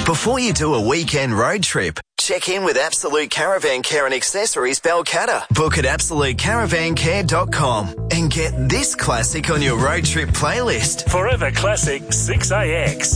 Before you do a weekend road trip, check in with Absolute Caravan Care and Accessories Balcatta. Book at absolutecaravancare.com and get this classic on your road trip playlist. Forever Classic 6AX.